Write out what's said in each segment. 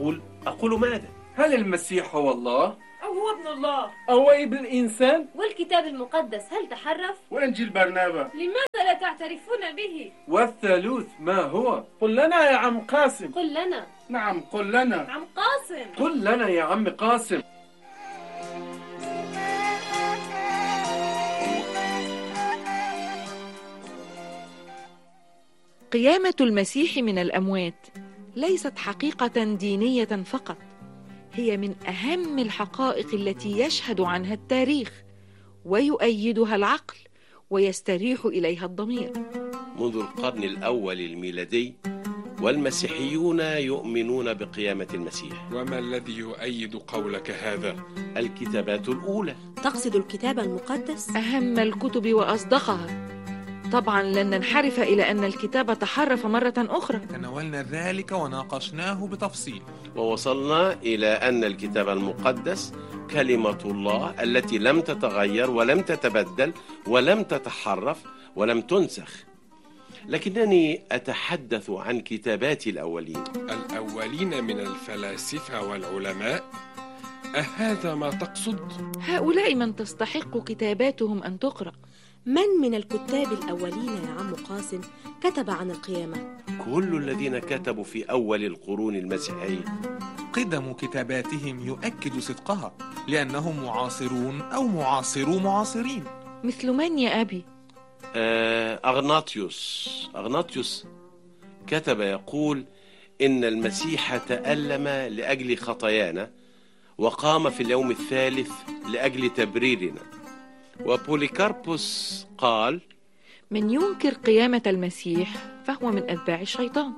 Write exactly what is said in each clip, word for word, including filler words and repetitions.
أقول أقول ماذا؟ هل المسيح هو الله؟ أو هو ابن الله؟ أو ابن الإنسان؟ والكتاب المقدس هل تحرف؟ وإنجيل برنابا لماذا لا تعترفون به؟ والثالوث ما هو؟ قل لنا يا عم قاسم. قل لنا. نعم قل لنا. عم قاسم قل لنا يا عم قاسم. قيامة المسيح من الأموات ليست حقيقة دينية فقط، هي من أهم الحقائق التي يشهد عنها التاريخ ويؤيدها العقل ويستريح إليها الضمير. منذ القرن الأول الميلادي والمسيحيون يؤمنون بقيامة المسيح. وما الذي يؤيد قولك هذا؟ الكتابات الأولى. تقصد الكتاب المقدس؟ أهم الكتب وأصدقها. طبعا لن ننحرف إلى أن الكتاب تحرف مرة أخرى. تناولنا ذلك وناقشناه بتفصيل، ووصلنا إلى أن الكتاب المقدس كلمة الله التي لم تتغير ولم تتبدل ولم تتحرف ولم تنسخ. لكنني أتحدث عن كتابات الأولين. الأولين من الفلاسفة والعلماء؟ أهذا ما تقصد؟ هؤلاء من تستحق كتاباتهم أن تقرأ. من من الكتاب الأولين يا عم قاسم كتب عن القيامة؟ كل الذين كتبوا في أول القرون المسيحية. قدم كتاباتهم يؤكد صدقها لأنهم معاصرون أو معاصرو معاصرين. مثل من يا أبي؟ أغناطيوس أغناطيوس كتب يقول إن المسيح تألم لأجل خطايانا وقام في اليوم الثالث لأجل تبريرنا. وبوليكاربوس قال من ينكر قيامة المسيح فهو من أتباع الشيطان.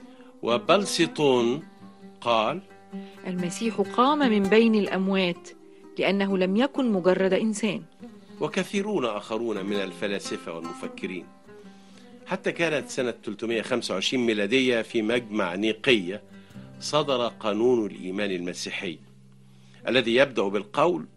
وبلسطون قال المسيح قام من بين الأموات لأنه لم يكن مجرد إنسان. وكثيرون آخرون من الفلاسفة والمفكرين. حتى كانت سنة ثلاثمائة وخمسة وعشرين ميلادية في مجمع نيقية صدر قانون الإيمان المسيحي الذي يبدأ بالقول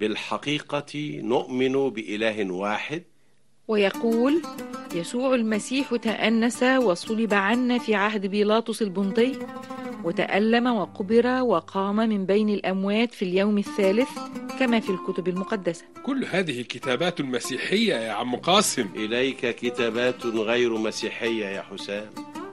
بالحقيقة نؤمن بإله واحد، ويقول يسوع المسيح تأنس وصلب عنا في عهد بيلاطس البنطي وتألم وقبر وقام من بين الأموات في اليوم الثالث كما في الكتب المقدسة. كل هذه كتابات مسيحية يا عم قاسم. إليك كتابات غير مسيحية يا حسام.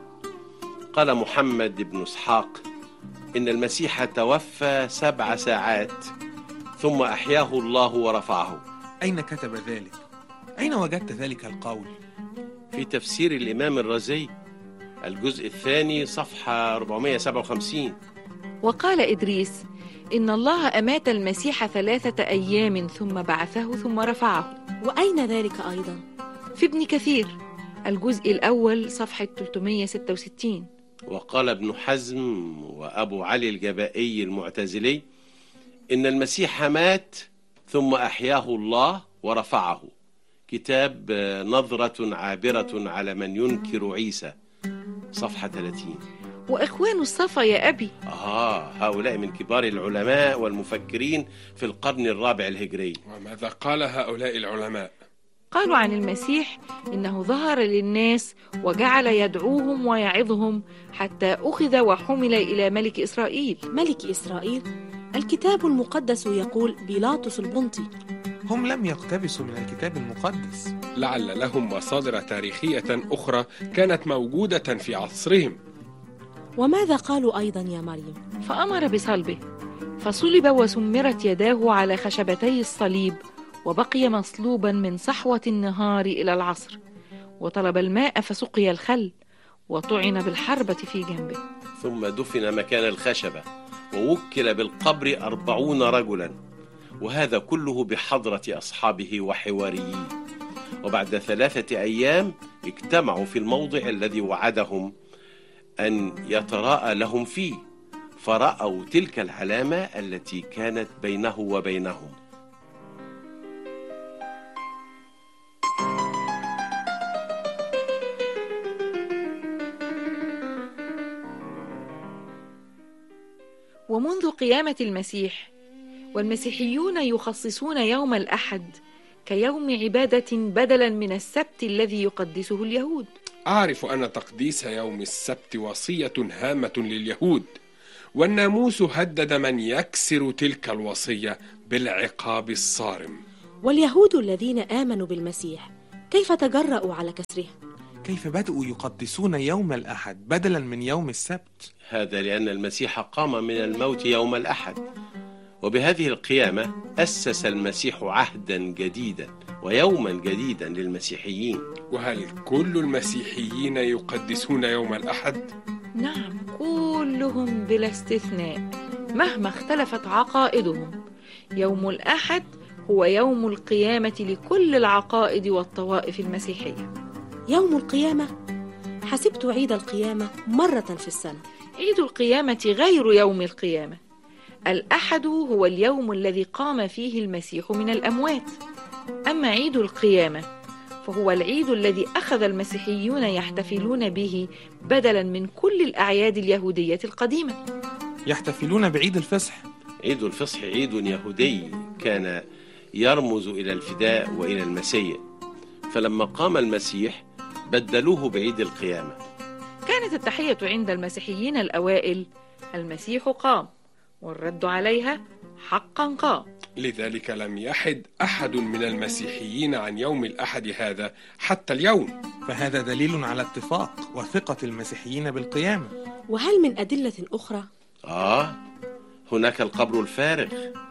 قال محمد بن إسحاق إن المسيح توفى سبع ساعات ثم أحياه الله ورفعه. أين كتب ذلك؟ أين وجدت ذلك القول؟ في تفسير الإمام الرازي الجزء الثاني صفحة أربعمائة وسبعة وخمسين. وقال إدريس إن الله أمات المسيح ثلاثة أيام ثم بعثه ثم رفعه. وأين ذلك أيضا؟ في ابن كثير الجزء الأول صفحة ثلاثمائة وستة وستين. وقال ابن حزم وأبو علي الجبائي المعتزلي إن المسيح مات ثم أحياه الله ورفعه. كتاب نظرة عابرة على من ينكر عيسى صفحة ثلاثين. وإخوان الصفا يا أبي؟ آه هؤلاء من كبار العلماء والمفكرين في القرن الرابع الهجري. وماذا قال هؤلاء العلماء؟ قالوا عن المسيح إنه ظهر للناس وجعل يدعوهم ويعظهم حتى أخذ وحمل إلى ملك إسرائيل. ملك إسرائيل؟ الكتاب المقدس يقول بيلاطس البنطي. هم لم يقتبسوا من الكتاب المقدس. لعل لهم مصادر تاريخية أخرى كانت موجودة في عصرهم. وماذا قالوا أيضا يا مريم؟ فأمر بصلبه فصلب وسمرت يداه على خشبتي الصليب وبقي مصلوبا من صحوة النهار إلى العصر، وطلب الماء فسقي الخل وطعن بالحربة في جنبه. ثم دفن مكان الخشبة ووكل بالقبر أربعون رجلا، وهذا كله بحضرة أصحابه وحواريين. وبعد ثلاثة أيام اجتمعوا في الموضع الذي وعدهم أن يتراءى لهم فيه، فرأوا تلك العلامة التي كانت بينه وبينهم. ومنذ قيامة المسيح والمسيحيون يخصصون يوم الأحد كيوم عبادة بدلا من السبت الذي يقدسه اليهود. أعرف أن تقديس يوم السبت وصية هامة لليهود، والناموس هدد من يكسر تلك الوصية بالعقاب الصارم. واليهود الذين آمنوا بالمسيح كيف تجرؤوا على كسرها؟ كيف بدأوا يقدسون يوم الأحد بدلا من يوم السبت؟ هذا لأن المسيح قام من الموت يوم الأحد، وبهذه القيامة أسس المسيح عهدا جديدا ويوما جديدا للمسيحيين. وهل كل المسيحيين يقدسون يوم الأحد؟ نعم، كلهم بلا استثناء مهما اختلفت عقائدهم. يوم الأحد هو يوم القيامة لكل العقائد والطوائف المسيحية. يوم القيامة؟ حسبت عيد القيامة مرة في السنة. عيد القيامة غير يوم القيامة. الأحد هو اليوم الذي قام فيه المسيح من الأموات، أما عيد القيامة فهو العيد الذي أخذ المسيحيون يحتفلون به بدلا من كل الأعياد اليهودية القديمة. يحتفلون بعيد الفصح. عيد الفصح عيد يهودي كان يرمز إلى الفداء وإلى المسيح، فلما قام المسيح بدلوه بعيد القيامة. كانت التحية عند المسيحيين الأوائل المسيح قام، والرد عليها حقا قام. لذلك لم يحد أحد من المسيحيين عن يوم الأحد هذا حتى اليوم. فهذا دليل على اتفاق وثقة المسيحيين بالقيامة. وهل من أدلة أخرى؟ آه هناك القبر الفارغ،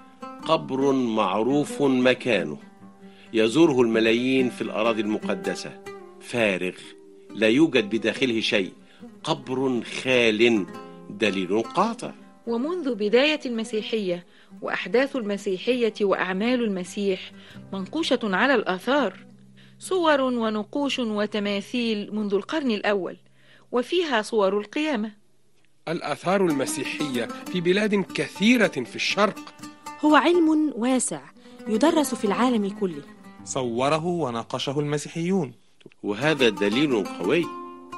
قبر معروف مكانه يزوره الملايين في الأراضي المقدسة، فارغ لا يوجد بداخله شيء، قبر خال، دليل قاطع. ومنذ بداية المسيحية وأحداث المسيحية وأعمال المسيح منقوشة على الآثار، صور ونقوش وتماثيل منذ القرن الأول، وفيها صور القيامة. الآثار المسيحية في بلاد كثيرة في الشرق. هو علم واسع يدرس في العالم كله. صوره وناقشه المسيحيون، وهذا دليل قوي.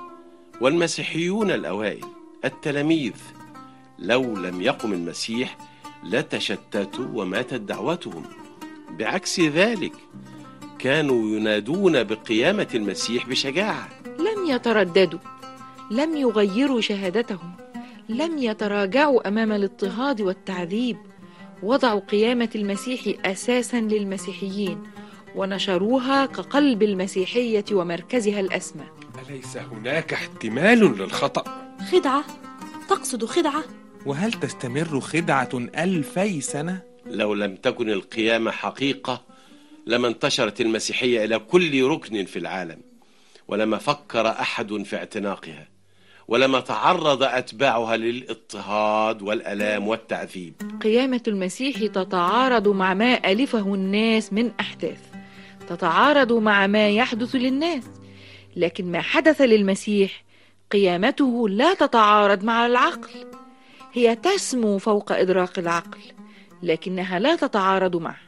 والمسيحيون الأوائل التلاميذ لو لم يقم المسيح لتشتتوا وماتت دعوتهم، بعكس ذلك كانوا ينادون بقيامة المسيح بشجاعة. لم يترددوا، لم يغيروا شهادتهم، لم يتراجعوا أمام الاضطهاد والتعذيب، وضعوا قيامة المسيح أساسا للمسيحيين ونشروها كقلب المسيحية ومركزها الأسمى. أليس هناك احتمال للخطأ؟ خدعة؟ تقصد خدعة؟ وهل تستمر خدعة ألفي سنة؟ لو لم تكن القيامة حقيقة لما انتشرت المسيحية إلى كل ركن في العالم، ولما فكر أحد في اعتناقها، ولما تعرض أتباعها للاضطهاد والألام والتعذيب. قيامة المسيح تتعارض مع ما ألفه الناس من أحداث، تتعارض مع ما يحدث للناس، لكن ما حدث للمسيح قيامته لا تتعارض مع العقل، هي تسمو فوق إدراك العقل، لكنها لا تتعارض معه.